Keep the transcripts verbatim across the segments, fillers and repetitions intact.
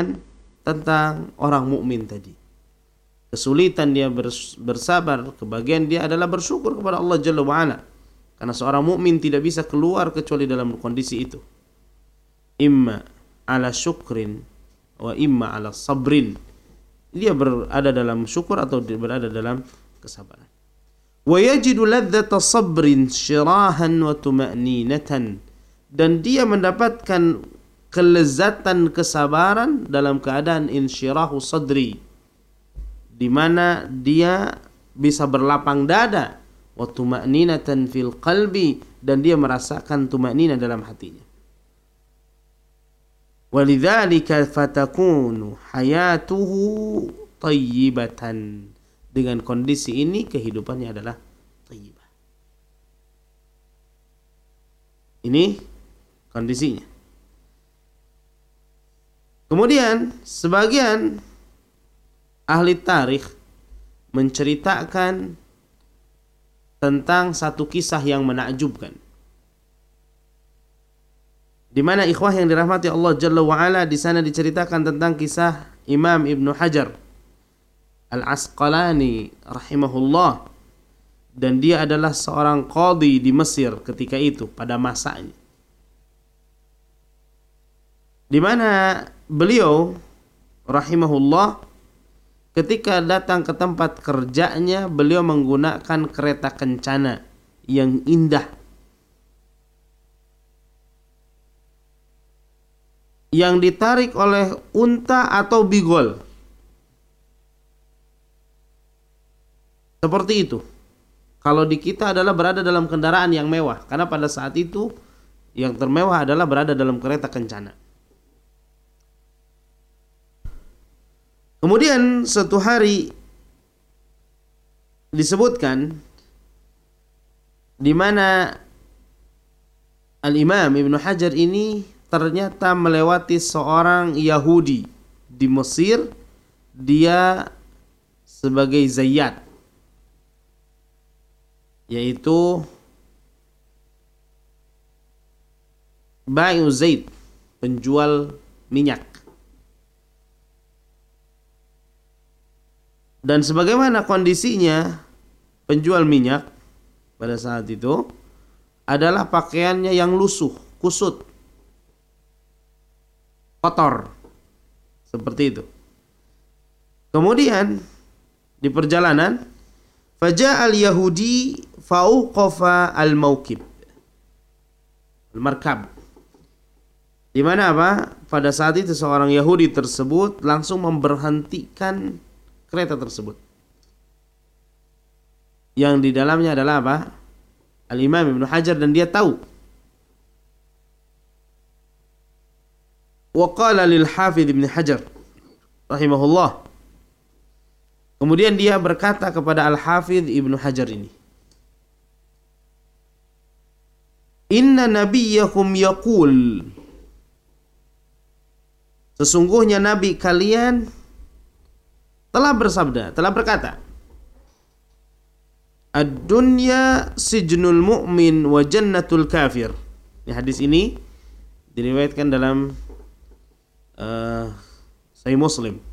dengan tentang orang mukmin tadi. Kesulitan dia bersabar, kebahagiaan dia adalah bersyukur kepada Allah Jalla wa'ala. Karena seorang mukmin tidak bisa keluar kecuali dalam kondisi itu. Imma ala syukrin wa imma ala sabrin. Dia berada dalam syukur atau dia berada dalam kesabaran. Wa yajidu ladzata sabrin syirahan wa tuma'ninatan. Dan dia mendapatkan kelezatan kesabaran dalam keadaan insyirahu sadri, di mana dia bisa berlapang dada, wa tuma'ninatan fil qalbi, dan dia merasakan tuma'nina dalam hatinya. Walidzalika fatakunu hayatuhu tayyibatan. Dengan kondisi ini kehidupannya adalah tayyibah. Ini kondisinya. Kemudian sebagian ahli tarikh menceritakan tentang satu kisah yang menakjubkan, di mana ikhwah yang dirahmati Allah Jalla wa'ala, di sana diceritakan tentang kisah Imam Ibnu Hajar Al-Asqalani rahimahullah, dan dia adalah seorang qadhi di Mesir ketika itu pada masanya, di mana beliau rahimahullah ketika datang ke tempat kerjanya, beliau menggunakan kereta kencana yang indah, yang ditarik oleh unta atau bigol. Seperti itu. Kalau di kita adalah berada dalam kendaraan yang mewah, karena pada saat itu yang termewah adalah berada dalam kereta kencana. Kemudian suatu hari disebutkan di mana Al-Imam Ibnu Hajar ini ternyata melewati seorang Yahudi di Mesir. Dia sebagai zayyat, yaitu bai'u zait, penjual minyak. Dan sebagaimana kondisinya penjual minyak pada saat itu adalah pakaiannya yang lusuh, kusut, kotor, seperti itu. Kemudian di perjalanan, faja'al Yahudi fauqafa al-mawkib, al-markab, di mana apa? Pada saat itu seorang Yahudi tersebut langsung memberhentikan kereta tersebut, yang di dalamnya adalah apa? Al-Imam Ibnu Hajar, dan dia tahu. Wa qala lil Hafidz Ibnu Hajar rahimahullah. Kemudian dia berkata kepada Al-Hafidz Ibnu Hajar ini, inna nabiyyakum yaqul, sesungguhnya nabi kalian telah bersabda, telah berkata, ad-dunya sijnul mu'min wa jannatul kafir. Ini hadis ini diriwayatkan dalam uh, Sahih Muslim,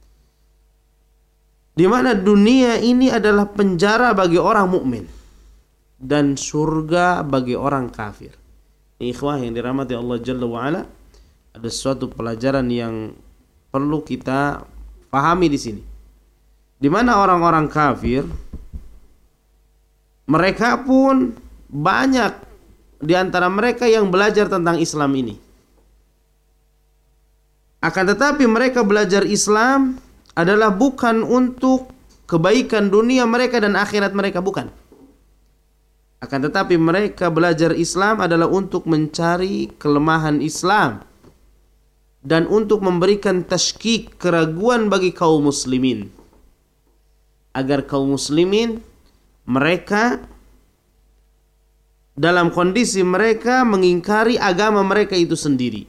di mana dunia ini adalah penjara bagi orang mukmin dan surga bagi orang kafir. Ikhwah yang dirahmati Allah Jalla wa'ala, ada suatu pelajaran yang perlu kita pahami di sini, di mana orang-orang kafir, mereka pun banyak di antara mereka yang belajar tentang Islam ini. Akan tetapi mereka belajar Islam adalah bukan untuk kebaikan dunia mereka dan akhirat mereka, bukan. Akan tetapi mereka belajar Islam adalah untuk mencari kelemahan Islam dan untuk memberikan tashkik, keraguan bagi kaum muslimin, agar kaum muslimin mereka dalam kondisi mereka mengingkari agama mereka itu sendiri.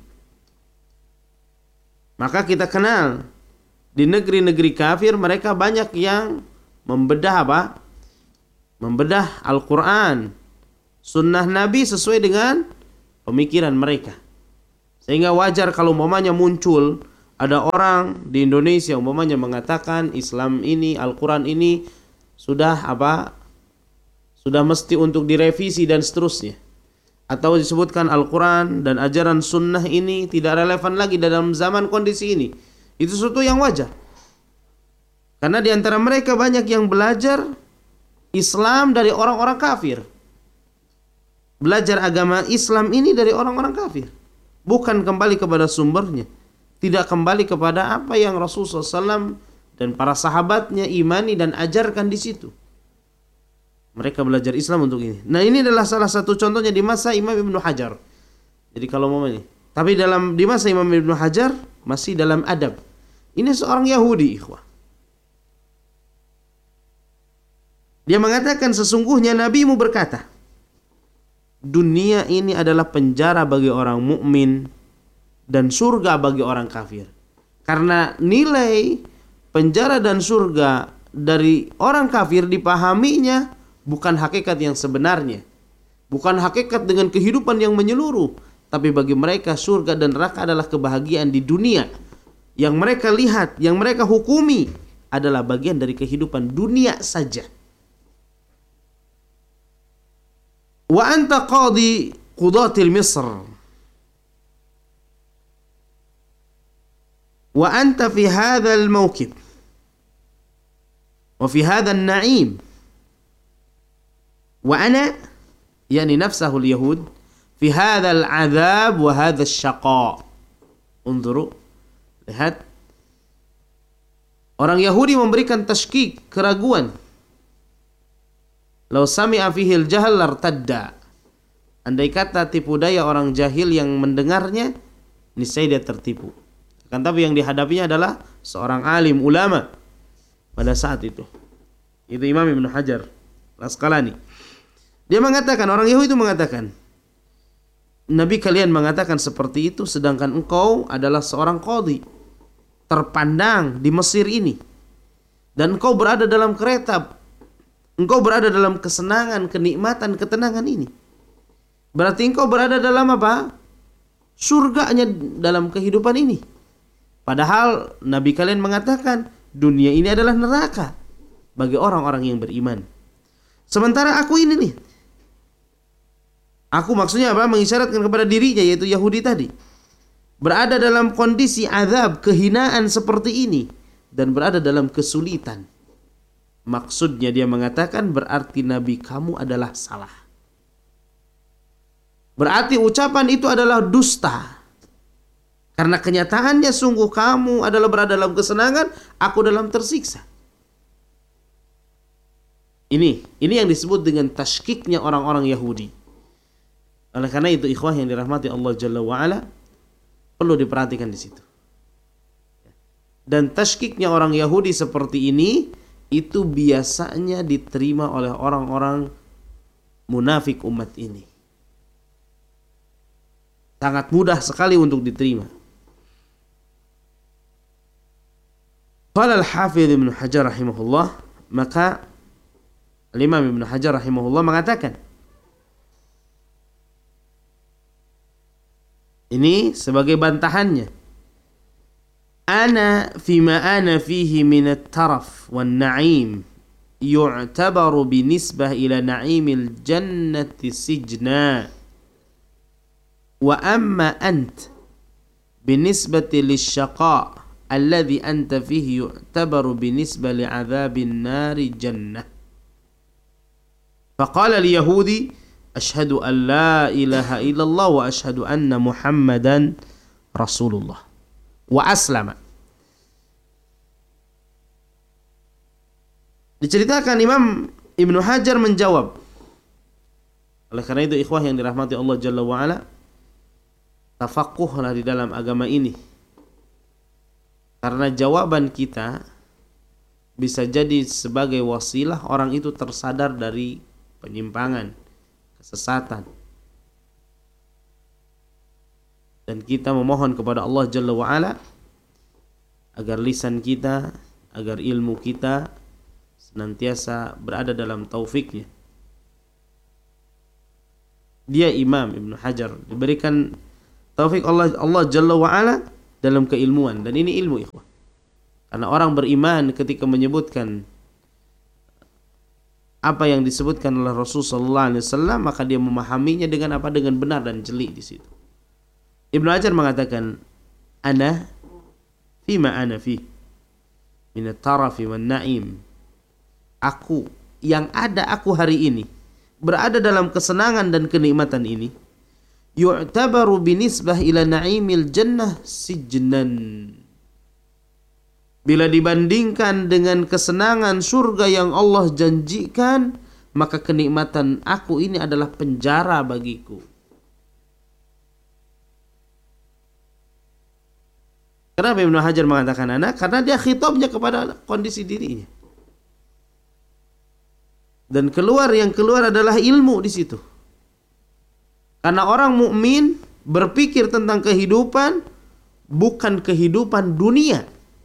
Maka kita kenal di negeri-negeri kafir mereka banyak yang membedah apa? Membedah Al-Quran, sunnah Nabi sesuai dengan pemikiran mereka. Sehingga wajar kalau umpamanya muncul Ada orang di Indonesia umpamanya mengatakan Islam ini, Al-Quran ini sudah apa? Sudah mesti untuk direvisi dan seterusnya. Atau disebutkan Al-Quran dan ajaran sunnah ini tidak relevan lagi dalam zaman kondisi ini. Itu sesuatu yang wajar. Karena di antara mereka banyak yang belajar Islam dari orang-orang kafir. Belajar agama Islam ini dari orang-orang kafir. Bukan kembali kepada sumbernya. Tidak kembali kepada apa yang Rasulullah shallallahu alaihi wasallam dan para sahabatnya imani dan ajarkan di situ. Mereka belajar Islam untuk ini. Nah, ini adalah salah satu contohnya di masa Imam Ibnu Hajar. Jadi kalau mau ini, tapi dalam di masa Imam Ibnu Hajar masih dalam adab. Ini seorang Yahudi, ikhwah. Dia mengatakan sesungguhnya nabimu berkata, dunia ini adalah penjara bagi orang mukmin dan surga bagi orang kafir. Karena nilai penjara dan surga dari orang kafir dipahaminya bukan hakikat yang sebenarnya. Bukan hakikat dengan kehidupan yang menyeluruh. Tapi bagi mereka surga dan neraka adalah kebahagiaan di dunia. Yang mereka lihat, yang mereka hukumi adalah bagian dari kehidupan dunia saja. Wa anta qadi qudatil Misr. Wa anta fi hadzal mawqif. Wa fi hadzal na'im. Wa ana yani nafsahu al-yahud fi hadzal 'adzab wa hadzal syaqa. Unzuru, lihat. Orang Yahudi memberikan tashkik, keraguan. Lau sami'a fihi al-jahl lartadda. Andai kata tipu daya orang jahil yang mendengarnya, niscaya dia tertipu. Kan tapi yang dihadapinya adalah seorang alim ulama pada saat itu. Itu Imam Ibnu Hajar Al-Asqalani. Dia mengatakan, orang Yahudi itu mengatakan, Nabi kalian mengatakan seperti itu sedangkan engkau adalah seorang qadhi terpandang di Mesir ini. Dan engkau berada dalam kereta. Engkau berada dalam kesenangan, kenikmatan, ketenangan ini. Berarti engkau berada dalam apa? Surganya dalam kehidupan ini. Padahal Nabi kalian mengatakan dunia ini adalah neraka bagi orang-orang yang beriman. Sementara aku ini nih, aku maksudnya apa? Mengisyaratkan kepada dirinya, yaitu Yahudi tadi, berada dalam kondisi azab, kehinaan seperti ini dan berada dalam kesulitan. Maksudnya dia mengatakan berarti Nabi kamu adalah salah. Berarti ucapan itu adalah dusta. Karena kenyataannya sungguh kamu adalah berada dalam kesenangan, aku dalam tersiksa. Ini, ini yang disebut dengan tashkiknya orang-orang Yahudi. Oleh karena itu ikhwah yang dirahmati Allah Jalla wa'ala, perlu diperhatikan di situ. Dan tashkiknya orang Yahudi seperti ini, itu biasanya diterima oleh orang-orang munafik umat ini. Sangat mudah sekali untuk diterima. Qala al-Hafidh Ibnu Hajar rahimahullah, maka Imam Ibnu Hajar rahimahullah mengatakan, ini sebagai bantahannya, ana fima ana fihi min at-taraf wan na'im yu'tabaru binisbah ila na'imil jannati sijna wa amma ant binisbati lisyaqa alladhi anta fihi yu'tabaru binisbah li'adzabin nari jannah. Faqala al-yahudi ashhadu an la ilaha illallah wa ashhadu anna muhammadan rasulullah wa aslama. Diceritakan Imam Ibnu Hajar menjawab. Oleh karena itu ikhwah yang dirahmati Allah Jalla wa'ala, tafaqquhlah di dalam agama ini. Karena jawaban kita bisa jadi sebagai wasilah orang itu tersadar dari penyimpangan, kesesatan. Dan kita memohon kepada Allah Jalla wa'ala agar lisan kita, agar ilmu kita senantiasa berada dalam taufiknya. Dia Imam Ibnu Hajar diberikan taufik Allah Allah Jalla wa'ala dalam keilmuan, dan ini ilmu, ikhwah. Karena orang beriman ketika menyebutkan apa yang disebutkan oleh Rasul sallallahu alaihi wasallam, maka dia memahaminya dengan apa? Dengan benar dan jeli di situ. Ibnu Hajar mengatakan, ana fima ana fi min at-tarafi wan na'im. Aku yang ada aku hari ini berada dalam kesenangan dan kenikmatan ini, yu'tabaru binisbah ila na'imil jannah sijnan. Bila dibandingkan dengan kesenangan surga yang Allah janjikan, maka kenikmatan aku ini adalah penjara bagiku. Kenapa Ibnu Hajar mengatakan anak? Karena dia khitabnya kepada kondisi dirinya. Dan keluar yang keluar adalah ilmu di situ. Karena orang mukmin berpikir tentang kehidupan bukan kehidupan dunia.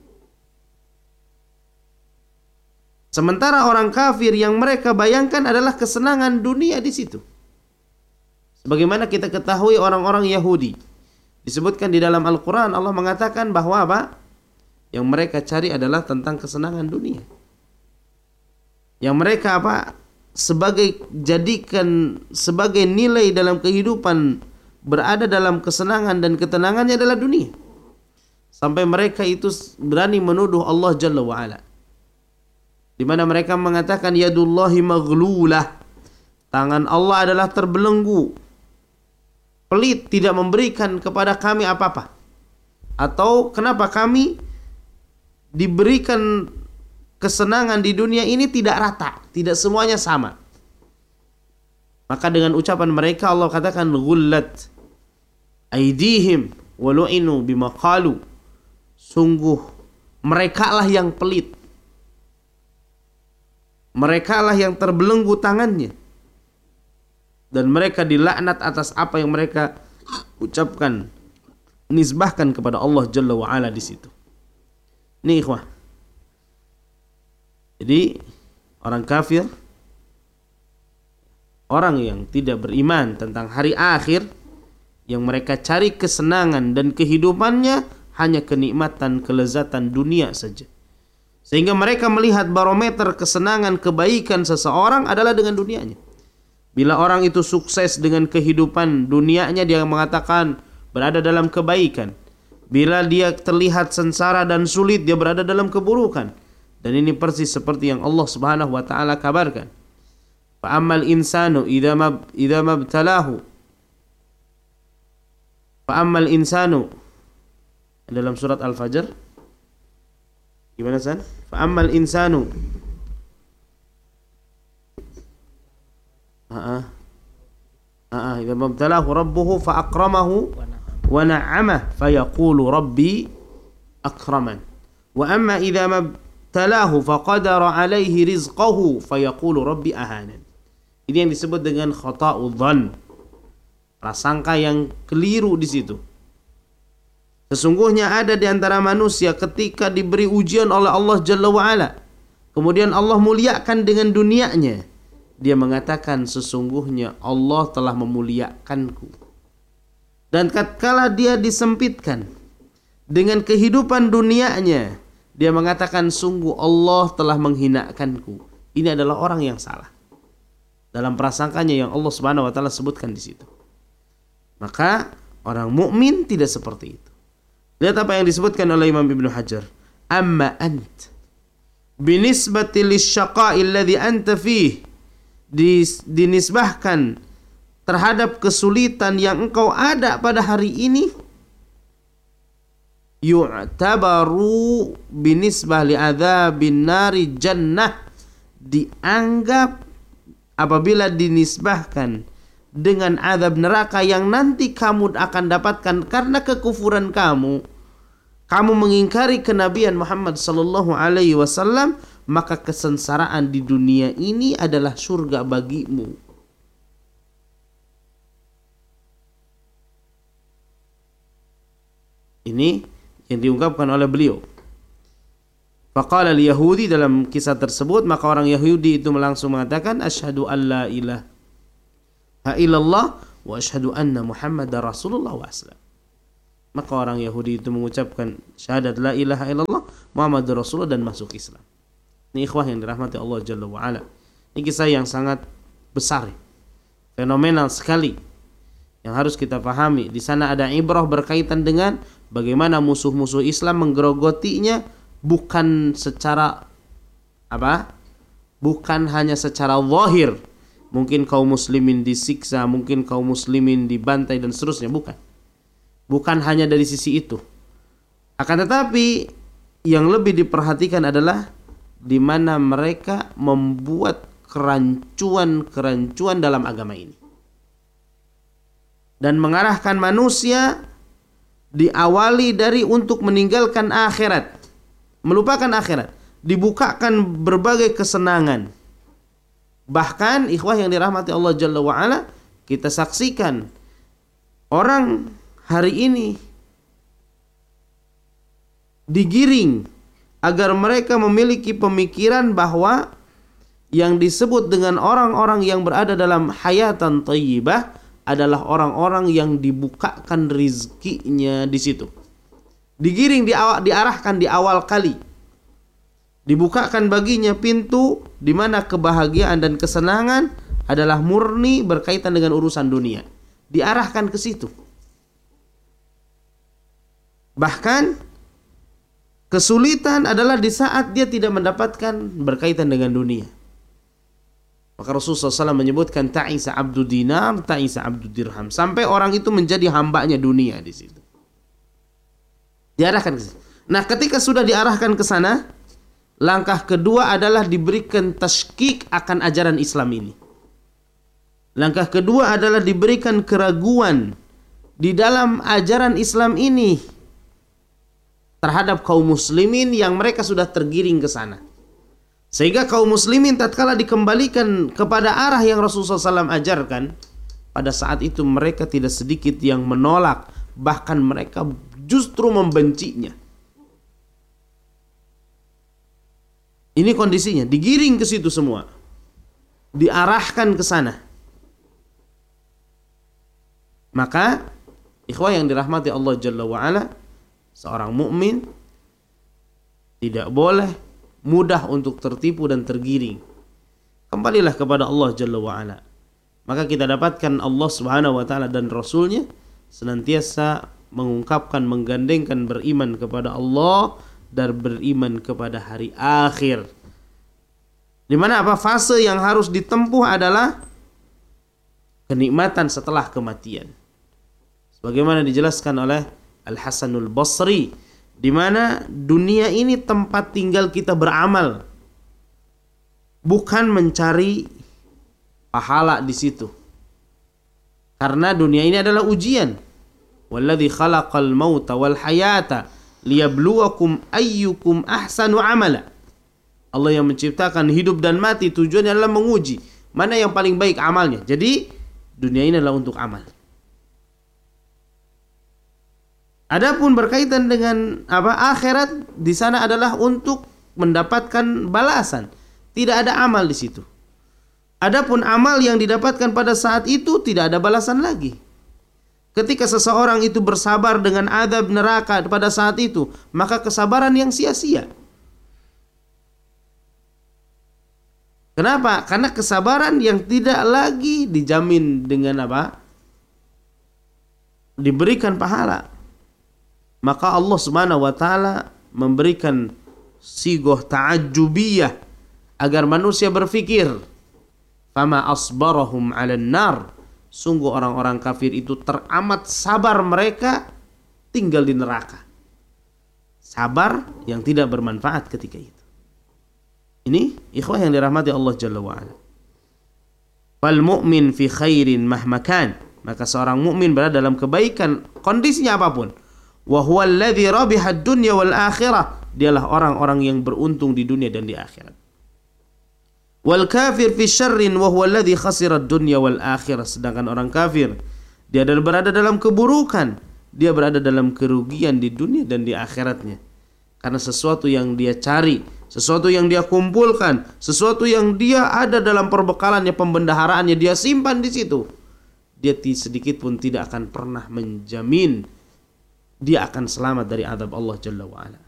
Sementara orang kafir yang mereka bayangkan adalah kesenangan dunia di situ. Sebagaimana kita ketahui orang-orang Yahudi, disebutkan di dalam Al-Quran, Allah mengatakan bahwa apa? Yang mereka cari adalah tentang kesenangan dunia. Yang mereka apa? Sebagai jadikan sebagai nilai dalam kehidupan berada dalam kesenangan dan ketenangannya adalah dunia. Sampai mereka itu berani menuduh Allah Jalla wa'ala, di mana mereka mengatakan yadullahi maghlulah, tangan Allah adalah terbelenggu, pelit, tidak memberikan kepada kami apa-apa. Atau kenapa kami diberikan kesenangan di dunia ini tidak rata, tidak semuanya sama. Maka dengan ucapan mereka Allah katakan ghullat aidihim wa lu'inu bima qalu. Sungguh merekalah yang pelit, merekalah yang terbelenggu tangannya, dan mereka dilaknat atas apa yang mereka ucapkan, nisbahkan kepada Allah Jalla wa'ala di situ. Ini ikhwah. Jadi orang kafir, orang yang tidak beriman tentang hari akhir, yang mereka cari kesenangan dan kehidupannya hanya kenikmatan, kelezatan dunia saja. Sehingga mereka melihat barometer kesenangan, kebaikan seseorang adalah dengan dunianya. Bila orang itu sukses dengan kehidupan dunianya, dia mengatakan berada dalam kebaikan. Bila dia terlihat sengsara dan sulit, dia berada dalam keburukan. Dan ini persis seperti yang Allah Subhanahu wa taala kabarkan. Fa ammal insanu idza mab idza mabtalahu. Fa ammal insanu dalam surat Al-Fajr. Gimana San? Fa ammal insanu. Heeh. Heeh, idza mabtalahu rabbuhu fa akramahu wa na'ama fa yaqulu rabbi akraman. Wa amma idza mabtalahu fa qadara alaihi rizqahu fa yaqulu rabbi ahanan. Ini yang disebut dengan khata'u dzan. Prasangka yang keliru di situ. Sesungguhnya ada di antara manusia ketika diberi ujian oleh Allah Jalla wa'ala, kemudian Allah muliakan dengan dunianya, dia mengatakan sesungguhnya Allah telah memuliakanku. Dan tatkala dia disempitkan dengan kehidupan dunianya, dia mengatakan sungguh Allah telah menghinakanku. Ini adalah orang yang salah dalam prasangkanya yang Allah Subhanahu wa taala sebutkan di situ. Maka orang mukmin tidak seperti itu. Lihat apa yang disebutkan oleh Imam Ibnu Hajar. Amma ant binisbati lisyaqa'i alladhi anta fih, dinisbahkan terhadap kesulitan yang engkau ada pada hari ini, yu'tabaru binisbah li'adzabin nari jannah, dianggap apabila dinisbahkan dengan azab neraka yang nanti kamu akan dapatkan karena kekufuran kamu, kamu mengingkari kenabian Muhammad sallallahu alaihi wasallam, maka kesengsaraan di dunia ini adalah surga bagimu. Ini yang diungkapkan oleh beliau. Faqala al-Yahudi, dalam kisah tersebut maka orang Yahudi itu langsung mengatakan asyhadu an la ilaha illallah wa asyhadu anna Muhammadar Rasulullah wa sallam. Maka orang Yahudi itu mengucapkan syahadat la ilaha illallah Muhammadur Rasulullah dan masuk Islam. Ini ikhwah yang dirahmati Allah Jalla wa'ala. Ini kisah yang sangat besar, fenomenal sekali, yang harus kita pahami. Di sana ada ibrah berkaitan dengan bagaimana musuh-musuh Islam menggerogotinya, bukan secara apa? Bukan hanya secara zahir. Mungkin kaum muslimin disiksa, mungkin kaum muslimin dibantai dan seterusnya, bukan. Bukan hanya dari sisi itu. Akan tetapi yang lebih diperhatikan adalah di mana mereka membuat kerancuan-kerancuan dalam agama ini dan mengarahkan manusia diawali dari untuk meninggalkan akhirat, melupakan akhirat, dibukakan berbagai kesenangan. Bahkan ikhwah yang dirahmati Allah Jalla wa'ala, kita saksikan orang hari ini digiring agar mereka memiliki pemikiran bahwa yang disebut dengan orang-orang yang berada dalam hayatan thayyibah adalah orang-orang yang dibukakan rizkinya di situ. Digiring, diarahkan di awal kali. Dibukakan baginya pintu di mana kebahagiaan dan kesenangan adalah murni berkaitan dengan urusan dunia. Diarahkan ke situ. Bahkan kesulitan adalah di saat dia tidak mendapatkan berkaitan dengan dunia. Maka Rasulullah shallallahu alaihi wasallam menyebutkan ta'isa abdu dinar, ta'isa abdu dirham. Sampai orang itu menjadi hambanya dunia di situ. Diarahkan ke situ. Nah, ketika sudah diarahkan ke sana, langkah kedua adalah diberikan tashkik akan ajaran Islam ini. Langkah kedua adalah diberikan keraguan di dalam ajaran Islam ini terhadap kaum muslimin yang mereka sudah tergiring ke sana. Sehingga kaum muslimin tatkala dikembalikan kepada arah yang Rasulullah shallallahu alaihi wasallam ajarkan, pada saat itu mereka tidak sedikit yang menolak, bahkan mereka justru membencinya. Ini kondisinya, digiring ke situ semua, diarahkan ke sana. Maka ikhwah yang dirahmati Allah Jalla wa'ala, seorang mukmin tidak boleh mudah untuk tertipu dan tergiring. Kembalilah kepada Allah Jalla wa'ala. Maka kita dapatkan Allah Subhanahu wa ta'ala dan Rasulnya senantiasa mengungkapkan, menggandengkan beriman kepada Allah dan beriman kepada hari akhir. Di mana apa fase yang harus ditempuh adalah kenikmatan setelah kematian. Sebagaimana dijelaskan oleh Al-Hasanul Basri, di mana dunia ini tempat tinggal kita beramal, bukan mencari pahala di situ. Karena dunia ini adalah ujian. Walladzi khalaqal mauta wal hayata liyabluwakum ayyukum ahsanu amala. Allah yang menciptakan hidup dan mati, tujuannya adalah menguji mana yang paling baik amalnya. Jadi dunia ini adalah untuk amal. Adapun berkaitan dengan apa akhirat, di sana adalah untuk mendapatkan balasan. Tidak ada amal di situ. Adapun amal yang didapatkan pada saat itu tidak ada balasan lagi. Ketika seseorang itu bersabar dengan azab neraka pada saat itu, maka kesabaran yang sia-sia. Kenapa? Karena kesabaran yang tidak lagi dijamin dengan apa? Diberikan pahala. Maka Allah Subhanahu wa ta'ala memberikan sigoh ta'ajjubiyah agar manusia berfikir, fama asbarahum 'alan nar. Sungguh orang-orang kafir itu teramat sabar mereka tinggal di neraka. Sabar yang tidak bermanfaat ketika itu. Ini ikhwah yang dirahmati Allah Jalla wa'ala. Fal mu'min fi khairin mahmakan. Maka seorang mukmin berada dalam kebaikan kondisinya apapun. Wa huwa alladzi rabiha ad-dunya wal akhirah. Dialah orang-orang yang beruntung di dunia dan di akhirat. Wal kafir fi syarrin wa huwa alladzi khasira ad-dunya wal akhirah. Sedangkan orang kafir, dia adalah berada dalam keburukan, dia berada dalam kerugian di dunia dan di akhiratnya. Karena sesuatu yang dia cari, sesuatu yang dia kumpulkan, sesuatu yang dia ada dalam perbekalannya, pembendaharaannya, dia simpan di situ. Dia sedikit pun tidak akan pernah menjamin dia akan selamat dari azab Allah Jalla wa'ala.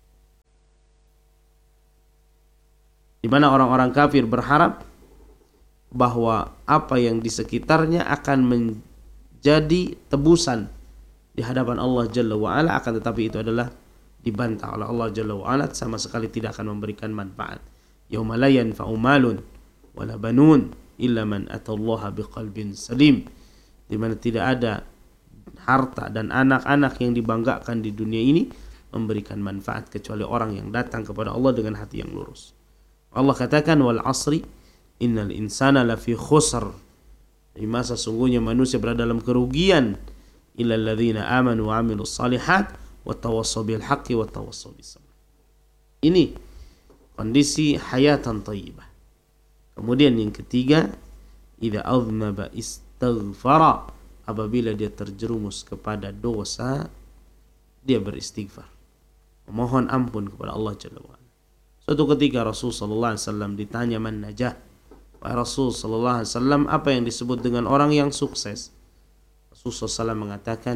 Di mana orang-orang kafir berharap bahwa apa yang di sekitarnya akan menjadi tebusan di hadapan Allah Jalla wa'ala, akan tetapi itu adalah dibantah oleh Allah Jalla wa'ala, sama sekali tidak akan memberikan manfaat. Yauma la yanfa'u malun wala banun illa man atallaha biqalbin salim, di mana tidak ada harta dan anak-anak yang dibanggakan di dunia ini memberikan manfaat kecuali orang yang datang kepada Allah dengan hati yang lurus. Allah katakan wal asri innal insana lafi khusr, di masa sungguhnya manusia berada dalam kerugian, illal ladzina amanu wa amilus salihat wa tawassaw bil haqqi wa tawassaw bis sabr. Ini kondisi hayatan thayyibah. Kemudian yang ketiga, idza aznaba istaghfara, apabila dia terjerumus kepada dosa dia beristighfar, memohon ampun kepada Allah Jalla wa'ala. Suatu ketika Rasul sallallahu alaihi wasallam ditanya man najah, wahai Rasul sallallahu alaihi wasallam, apa yang disebut dengan orang yang sukses? Rasul sallallahu alaihi wasallam mengatakan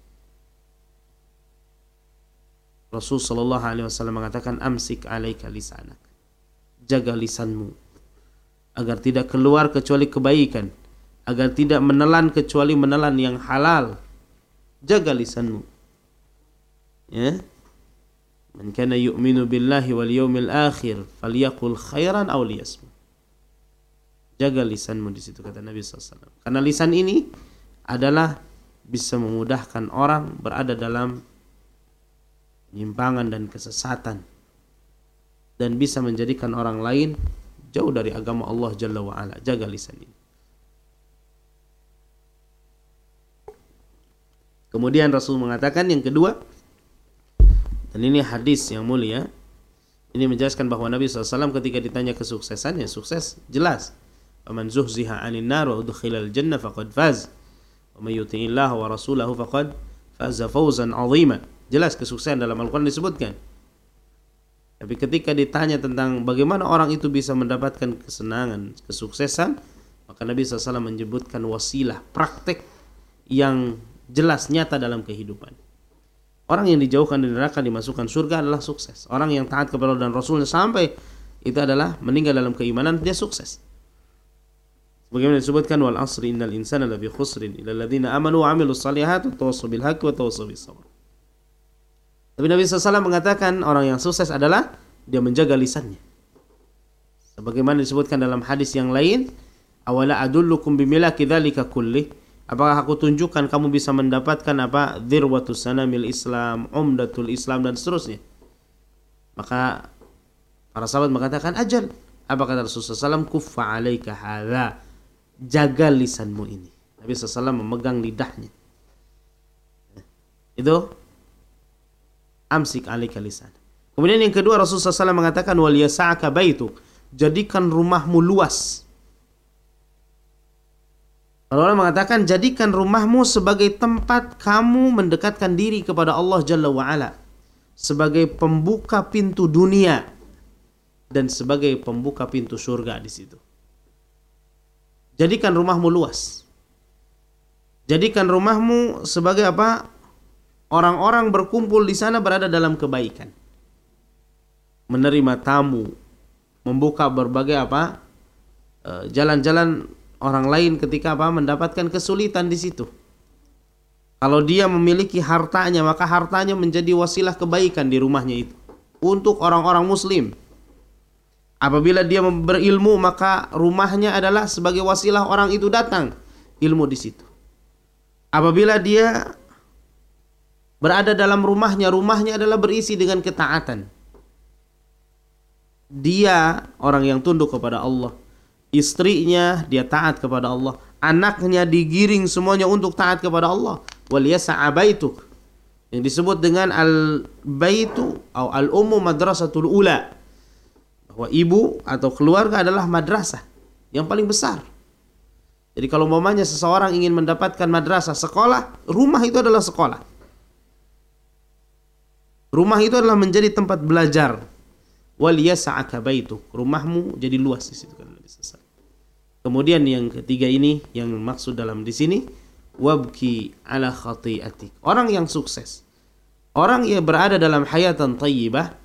Rasul sallallahu alaihi wasallam mengatakan amsik alaika lisanak, jaga lisanmu agar tidak keluar kecuali kebaikan, agar tidak menelan kecuali menelan yang halal. Jaga lisanmu, ya. Man kana yu'minu billahi wal yawmil akhir falyaqul khairan aw liyasmut. Jaga lisanmu di situ, kata Nabi sallallahu alaihi wasallam. Karena lisan ini adalah bisa memudahkan orang berada dalam penyimpangan dan kesesatan, dan bisa menjadikan orang lain jauh dari agama Allah Jalla wa'ala. Jaga lisan ini. Kemudian Rasul mengatakan yang kedua, dan ini hadis yang mulia, ini menjelaskan bahwa Nabi sallallahu alaihi wasallam ketika ditanya kesuksesannya, sukses jelas. Faman zuhziha 'anil nar wa udkhilal jannah faqad faz. Wa may yuti'illaha wa rasulahu faqad faza fawzan 'azima. Jelas kesuksesan dalam Al-Qur'an disebutkan. Tapi ketika ditanya tentang bagaimana orang itu bisa mendapatkan kesenangan, kesuksesan, maka Nabi sallallahu alaihi wasallam menyebutkan wasilah, praktek yang jelas nyata dalam kehidupan. Orang yang dijauhkan dari neraka dimasukkan surga adalah sukses. Orang yang taat kepada Allah dan Rasulnya sampai itu adalah meninggal dalam keimanan, dia sukses. Bagaimana disebutkan wal asri innal insana lafi khusrin illa alladziina amanu wa 'amilus salihati wa tawassaw bil haqqi wa tawassaw bis sabr. Tapi Nabi sallallahu alaihi wasallam mengatakan orang yang sukses adalah dia menjaga lisannya. Sebagaimana disebutkan dalam hadis yang lain, awala adullukum bimilaki dzalika kulli, apakah aku tunjukkan kamu bisa mendapatkan apa? Dzirwatus sanamil Islam, umdatul Islam, dan seterusnya. Maka para sahabat mengatakan ajal. Apa kata Rasulullah sallallahu alaihi wasallam? Kuffa alaika hadza, jaga lisanmu ini. Nabi sallallahu alaihi wasallam memegang lidahnya. Itu amsik alaika lisan. Kemudian yang kedua Rasulullah sallallahu alaihi wasallam mengatakan wal yasa'aka baituk, jadikan rumahmu luas. Kalau orang mengatakan jadikan rumahmu sebagai tempat kamu mendekatkan diri kepada Allah Jalla wa'ala, sebagai pembuka pintu dunia dan sebagai pembuka pintu surga di situ. Jadikan rumahmu luas. Jadikan rumahmu sebagai apa? Orang-orang berkumpul di sana berada dalam kebaikan. Menerima tamu, membuka berbagai apa? Jalan-jalan orang lain ketika apa mendapatkan kesulitan di situ. Kalau dia memiliki hartanya, maka hartanya menjadi wasilah kebaikan di rumahnya itu untuk orang-orang muslim. Apabila dia berilmu, maka rumahnya adalah sebagai wasilah orang itu datang ilmu di situ. Apabila dia berada dalam rumahnya, rumahnya adalah berisi dengan ketaatan. Dia orang yang tunduk kepada Allah. Istrinya dia taat kepada Allah, anaknya digiring semuanya untuk taat kepada Allah. Wal yasa'a baituk, yang disebut dengan al baitu atau al ummu madrasatul ula, bahwa ibu atau keluarga adalah madrasah yang paling besar. Jadi kalau umpamanya seseorang ingin mendapatkan madrasah, sekolah, rumah itu adalah sekolah. Rumah itu adalah menjadi tempat belajar. Wal yasa'aka baituk, rumahmu jadi luas di situ kan. Kemudian yang ketiga ini yang maksud dalam di sini wabki ala khati'atik. Orang yang sukses Orang yang berada dalam hayatan thayyibah